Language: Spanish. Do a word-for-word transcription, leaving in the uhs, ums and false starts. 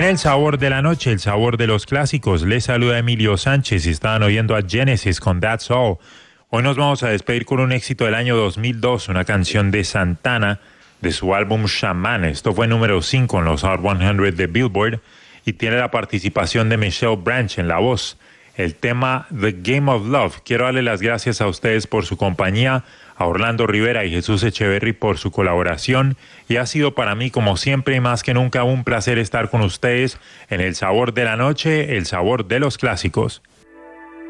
En el sabor de la noche, el sabor de los clásicos, les saluda Emilio Sánchez y estaban oyendo a Genesis con That's All. Hoy nos vamos a despedir con un éxito del año dos mil dos, una canción de Santana de su álbum Shaman. Esto fue número cinco en los Hot cien de Billboard y tiene la participación de Michelle Branch en la voz. El tema The Game of Love. Quiero darle las gracias a ustedes por su compañía, a Orlando Rivera y Jesús Echeverry por su colaboración, y ha sido para mí, como siempre y más que nunca, un placer estar con ustedes en el sabor de la noche, el sabor de los clásicos.